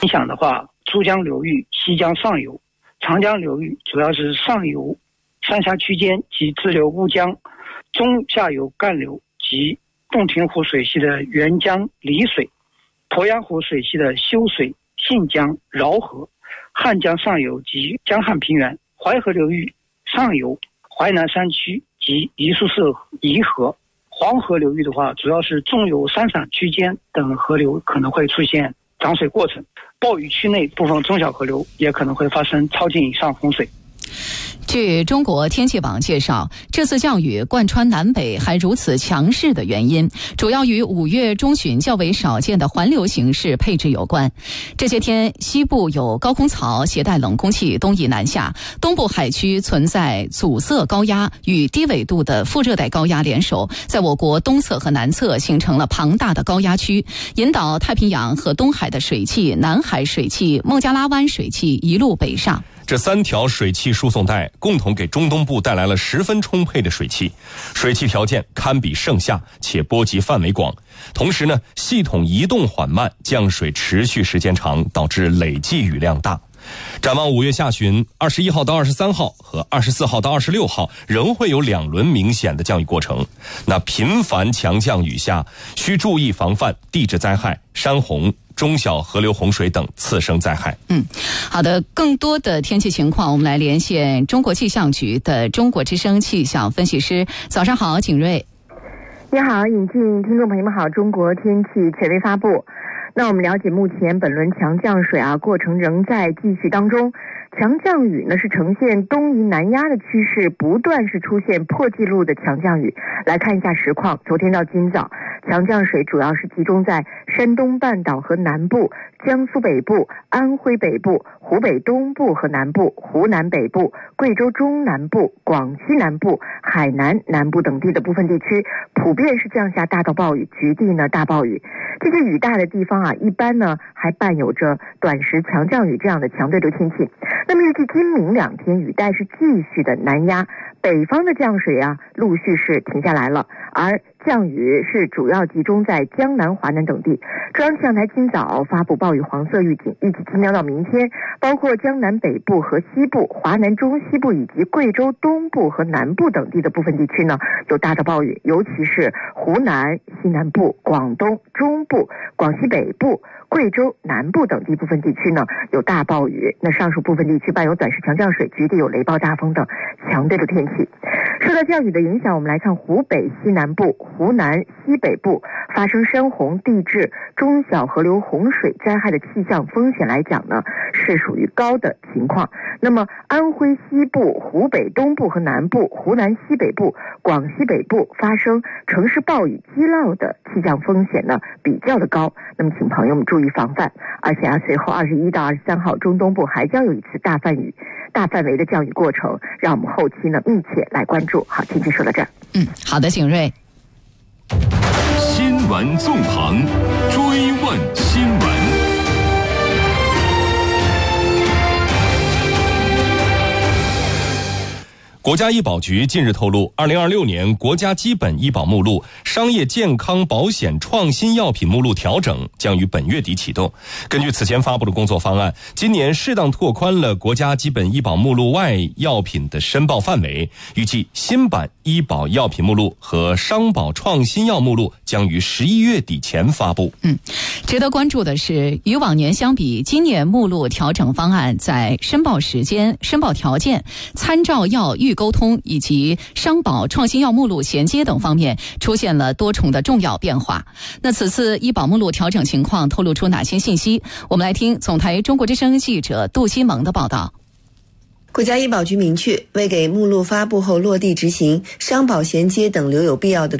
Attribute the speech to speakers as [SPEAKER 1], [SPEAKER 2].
[SPEAKER 1] 影响的话，珠江流域西江上游，长江流域主要是上游三峡区间及支流乌江，中下游干流及洞庭湖水系的沅江澧水，鄱阳湖水系的修水、信江、饶河，汉江上游及江汉平原，淮河流域上游淮南山区及宜苏市宜河，黄河流域的话，主要是中游三陕区间等河流可能会出现涨水过程，暴雨区内部分中小河流也可能会发生超警以上洪水。
[SPEAKER 2] 据中国天气网介绍，这次降雨贯穿南北还如此强势的原因，主要与5月中旬较为少见的环流形势配置有关。这些天，西部有高空槽携带冷空气东移南下，东部海区存在阻塞高压与低纬度的副热带高压联手，在我国东侧和南侧形成了庞大的高压区，引导太平洋和东海的水汽、南海水汽、孟加拉湾水汽一路北上。
[SPEAKER 3] 这3条水汽输送带共同给中东部带来了十分充沛的水汽，水汽条件堪比盛夏，且波及范围广。同时呢，系统移动缓慢，降水持续时间长，导致累计雨量大。展望5月下旬，21号到23号和24号到26号仍会有2轮明显的降雨过程。那频繁强降雨下，需注意防范地质灾害、山洪、中小河流洪水等次生灾害。
[SPEAKER 2] 好的，更多的天气情况，我们来连线中国气象局的中国之声气象分析师。早上好，景瑞。
[SPEAKER 4] 你好，引进听众朋友们好，中国天气权威发布。那我们了解，目前本轮强降水过程仍在继续当中。强降雨呢是呈现东移南压的趋势，不断是出现破纪录的强降雨。来看一下实况，昨天到今早，强降水主要是集中在山东半岛和南部、江苏北部、安徽北部、湖北东部和南部、湖南北部、贵州中南部、广西南部、海南南部等地的部分地区，普遍是降下大到暴雨，局地呢大暴雨。这些雨大的地方一般呢还伴有着短时强降雨这样的强对流天气。那么预计今明2天雨带是继续的南压，北方的降水陆续是停下来了，而降雨是主要集中在江南、华南等地。中央气象台今早发布暴雨黄色预警，预计今天到明天，包括江南北部和西部、华南中西部以及贵州东部和南部等地的部分地区呢，有大到暴雨，尤其是湖南、西南部、广东、中部、广西北部、贵州南部等地部分地区呢有大暴雨。那上述部分地区伴有短时强降水，局地有雷暴、大风等强对流天气。受到降雨的影响，我们来看湖北西南部、湖南西北部发生山洪、地质、中小河流洪水灾害的气象风险来讲呢，是属于高的情况。那么安徽西部、湖北东部和南部、湖南西北部、广西北部发生城市暴雨积涝的气象风险呢比较的高，那么请朋友们注意防范。而且随后21到23号中东部还将有一次大范围的降雨过程，让我们后期呢密切来关注。好，天气说到这儿。
[SPEAKER 2] 好的，景瑞。
[SPEAKER 5] 新闻纵横，追问新闻。
[SPEAKER 3] 国家医保局近日透露，2026年国家基本医保目录商业健康保险创新药品目录调整将于本月底启动。根据此前发布的工作方案，今年适当拓宽了国家基本医保目录外药品的申报范围，预计新版医保药品目录和商保创新药目录将于11月底前发布。
[SPEAKER 2] 值得关注的是，与往年相比，今年目录调整方案在申报时间、申报条件、参照药预沟通以及商保创新药目录衔接等方面出现了多重的重要变化。那此次医保目录调整情况透露出哪些信息？我们来听总台中国之声记者杜新萌的报道。
[SPEAKER 6] 国家医保局明确，为给目录发布后落地执行，商保衔接等留有必要的